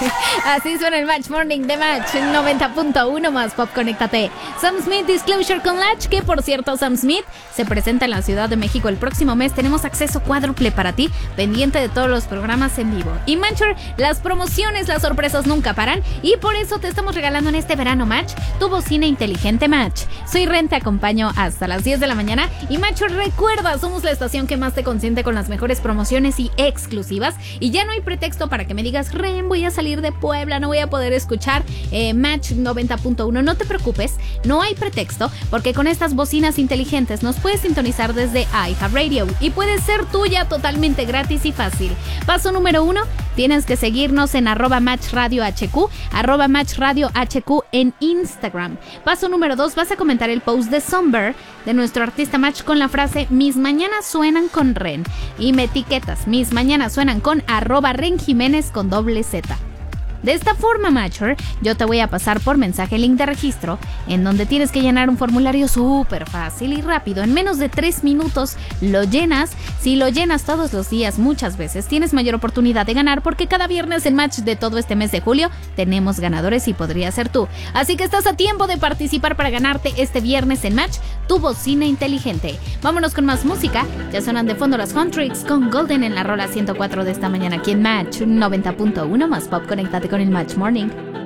Así suena el Match Morning de Match 90.1 más Pop, conéctate. Sam Smith, Disclosure con Latch, que por cierto Sam Smith se presenta en la Ciudad de México el próximo mes. Tenemos acceso cuádruple para ti, pendiente de todos los programas en vivo. Y Matcher, las promociones, las sorpresas nunca paran, y por eso te estamos regalando en este verano Match tu bocina inteligente Match. Soy Ren, te acompaño hasta las 10 de la mañana. Y Matcher, recuerda, somos la estación que más te consiente con las mejores promociones y exclusivas. Y ya no hay pretexto para que me digas: Ren, voy a salir de Puebla, no voy a poder escuchar Match 90.1. No te preocupes, no hay pretexto, porque con estas bocinas inteligentes nos puedes sintonizar desde iHeartRadio y puede ser tuya totalmente gratis y fácil. Paso número 1, tienes que seguirnos en @MatchRadioHQ, @MatchRadioHQ en Instagram. Paso número 2, vas a comentar el post de Somber de nuestro artista Match con la frase "Mis mañanas suenan con Ren", y me etiquetas "Mis mañanas suenan con @RenJiménez con doble Z. De esta forma, Matcher, yo te voy a pasar por mensaje el link de registro, en donde tienes que llenar un formulario súper fácil y rápido. En menos de 3 minutos lo llenas. Si lo llenas todos los días, muchas veces, tienes mayor oportunidad de ganar, porque cada viernes en Match de todo este mes de julio tenemos ganadores y podría ser tú. Así que estás a tiempo de participar para ganarte este viernes en Match tu bocina inteligente. Vámonos con más música. Ya sonan de fondo las Huntrix con Golden en la rola 104 de esta mañana aquí en Match 90.1 más Pop. Conéctate con el Match Morning.